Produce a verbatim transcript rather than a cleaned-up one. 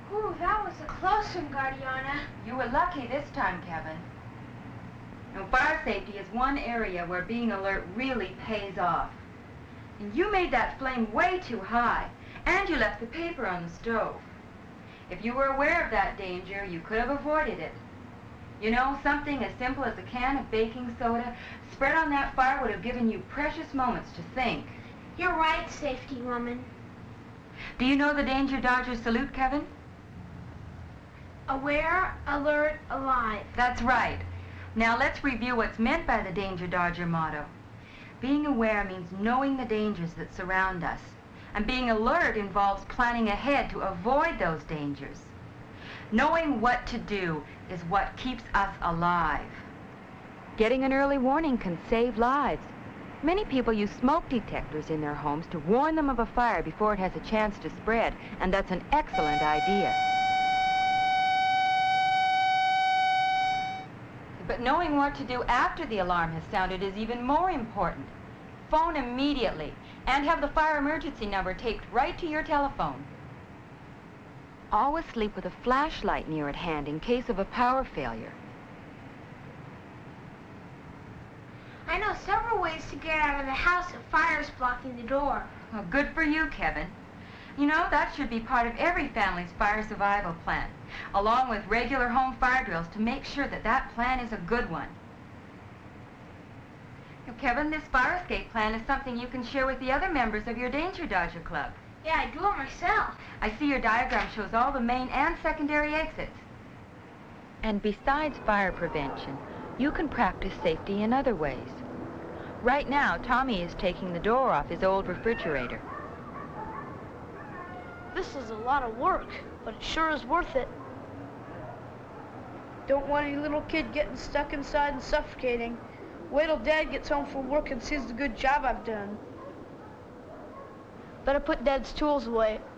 Ooh, that was a close one, Guardiana. You were lucky this time, Kevin. Now, fire safety is one area where being alert really pays off. And you made that flame way too high, and you left the paper on the stove. If you were aware of that danger, you could have avoided it. You know, something as simple as a can of baking soda spread on that fire would have given you precious moments to think. You're right, safety woman. Do you know the Danger Dodger salute, Kevin? Aware, alert, alive. That's right. Now let's review what's meant by the Danger Dodger motto. Being aware means knowing the dangers that surround us. And being alert involves planning ahead to avoid those dangers. Knowing what to do is what keeps us alive. Getting an early warning can save lives. Many people use smoke detectors in their homes to warn them of a fire before it has a chance to spread, and that's an excellent idea. But knowing what to do after the alarm has sounded is even more important. Phone immediately and have the fire emergency number taped right to your telephone. Always sleep with a flashlight near at hand in case of a power failure. I know several ways to get out of the house if fire's blocking the door. Well, good for you, Kevin. You know, that should be part of every family's fire survival plan, along with regular home fire drills to make sure that that plan is a good one. Now, Kevin, this fire escape plan is something you can share with the other members of your Danger Dodger Club. Yeah, I do it myself. I see your diagram shows all the main and secondary exits. And besides fire prevention, you can practice safety in other ways. Right now, Tommy is taking the door off his old refrigerator. This is a lot of work, but it sure is worth it. Don't want any little kid getting stuck inside and suffocating. Wait till Dad gets home from work and sees the good job I've done. Better put Dad's tools away,